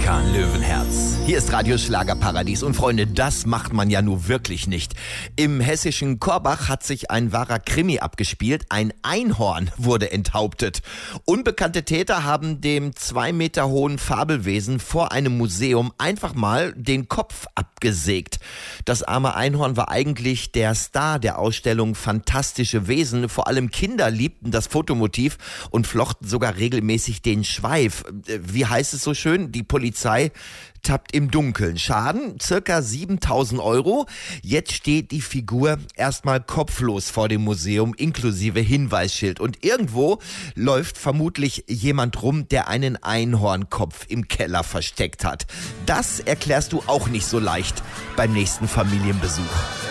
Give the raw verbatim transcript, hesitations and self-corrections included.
Stefan Löwenherz. Hier ist Radio Schlagerparadies und Freunde, das macht man ja nun wirklich nicht. Im hessischen Korbach hat sich ein wahrer Krimi abgespielt. Ein Einhorn wurde enthauptet. Unbekannte Täter haben dem zwei Meter hohen Fabelwesen vor einem Museum einfach mal den Kopf abgesägt. Das arme Einhorn war eigentlich der Star der Ausstellung Fantastische Wesen. Vor allem Kinder liebten das Fotomotiv und flochten sogar regelmäßig den Schweif. Wie heißt es so schön? Die Polizei tappt im Dunkeln. Schaden circa siebentausend Euro. Jetzt steht die Figur erstmal kopflos vor dem Museum inklusive Hinweisschild. Und irgendwo läuft vermutlich jemand rum, der einen Einhornkopf im Keller versteckt hat. Das erklärst du auch nicht so leicht beim nächsten Familienbesuch.